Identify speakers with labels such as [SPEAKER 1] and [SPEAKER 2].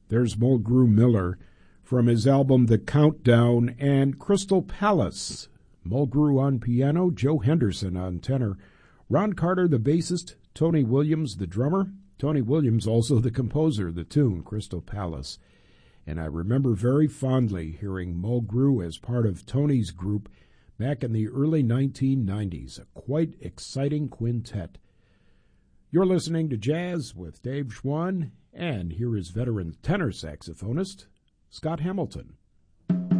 [SPEAKER 1] There's Mulgrew Miller from his album The Countdown, and Crystal Palace. Mulgrew on piano, Joe Henderson on tenor, Ron Carter the bassist, Tony Williams the drummer. Tony Williams also the composer of the tune, Crystal Palace. And I remember very fondly hearing Mulgrew as part of Tony's group back in the early 1990s, a quite exciting quintet. You're listening to Jazz with Dave Schwann, and here is veteran tenor saxophonist Scott Hamilton.